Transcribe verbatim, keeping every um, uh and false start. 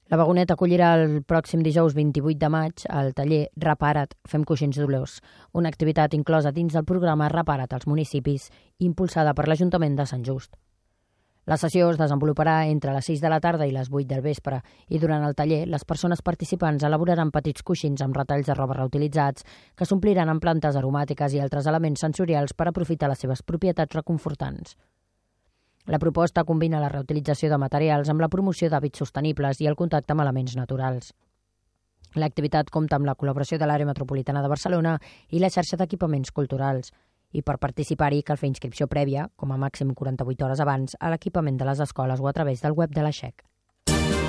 La Vagonet acollirà el pròxim dijous vint-i-vuit de maig al taller Repara't, fem coixins dolors, una activitat inclosa dins del programa Repara't als municipis, impulsada per l'Ajuntament de Sant Just. La sessió es desenvoluparà entre les sis de la tarda i les vuit del vespre i durant el taller les persones participants elaboraran petits coixins amb retalls de roba reutilitzats que s'ompliran amb plantes aromàtiques i altres elements sensorials per aprofitar les seves propietats reconfortants. La proposta combina la reutilització de materials amb la promoció d'hàbits sostenibles i el contacte amb elements naturals. L'activitat compta amb la col·laboració de l'Àrea Metropolitana de Barcelona i la xarxa d'equipaments culturals, i per participar-hi cal fer inscripció prèvia, com a màxim quaranta-vuit hores abans, a l'equipament de les escoles o a través del web de la X E C.